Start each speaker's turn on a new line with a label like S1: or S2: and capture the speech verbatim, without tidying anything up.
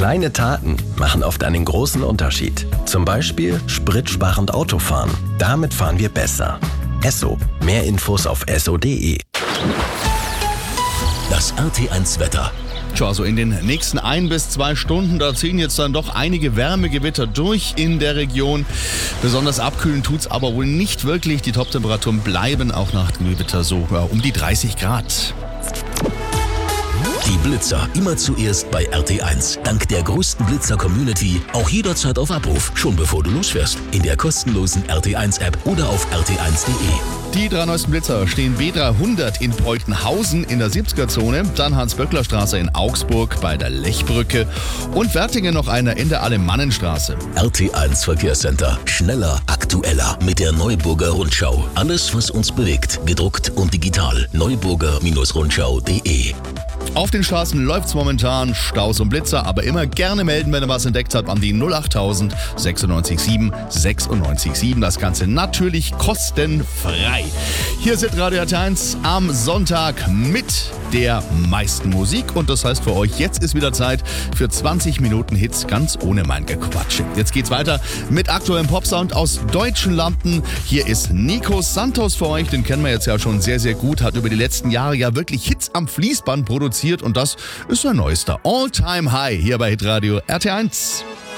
S1: Kleine Taten machen oft einen großen Unterschied. Zum Beispiel spritsparend Autofahren. Damit fahren wir besser. Esso. Mehr Infos auf esso punkt de.
S2: Das R T eins Wetter.
S3: Tja, also in den nächsten ein bis zwei Stunden, da ziehen jetzt dann doch einige Wärmegewitter durch in der Region. Besonders abkühlen tut's aber wohl nicht wirklich. Die Toptemperaturen bleiben auch nach dem Gewitter so ja, um die dreißig Grad.
S2: Die Blitzer immer zuerst bei R T eins. Dank der größten Blitzer-Community auch jederzeit auf Abruf, schon bevor du losfährst. In der kostenlosen R T eins App oder auf r t eins punkt de.
S3: Die drei neuesten Blitzer stehen B dreihundert in Beutenhausen in der siebziger-Zone, dann Hans-Böckler-Straße in Augsburg bei der Lechbrücke und Wertingen noch einer in der Alemannenstraße.
S2: R T eins Verkehrscenter. Schneller, aktueller mit der Neuburger Rundschau. Alles, was uns bewegt, gedruckt und digital. neuburger Rundschau punkt de.
S3: Auf den Straßen läuft's momentan, Staus und Blitzer, aber immer gerne melden, wenn ihr was entdeckt habt, an die null acht null null sechs sieben sechs sechs sieben. Das Ganze natürlich kostenfrei. Hier sind Radio R T eins am Sonntag mit der meisten Musik und das heißt für euch, jetzt ist wieder Zeit für zwanzig Minuten Hits ganz ohne mein Gequatsche. Jetzt geht's weiter mit aktuellem Popsound aus deutschen Landen. Hier ist Nico Santos für euch, den kennen wir jetzt ja schon sehr, sehr gut, hat über die letzten Jahre ja wirklich Hits am Fließband produziert und das ist sein neuester All-Time-High hier bei Hitradio R T eins.